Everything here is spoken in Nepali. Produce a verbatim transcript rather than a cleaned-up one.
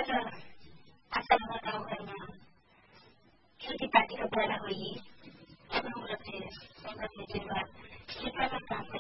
र आसामका गाउँघरमा खेतीपातीको बेला होई अब हम लोग से संगठन के बाद क्षेत्र में काम